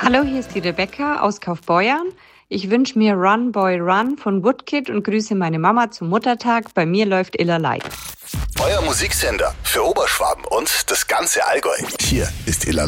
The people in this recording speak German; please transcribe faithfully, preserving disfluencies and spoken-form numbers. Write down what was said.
Hallo, hier ist die Rebecca aus Kaufbeuern. Ich wünsche mir Run Boy Run von Woodkid und grüße meine Mama zum Muttertag. Bei mir läuft Iller Light. Euer Musiksender für Oberschwaben und das ganze Allgäu. Hier ist Iller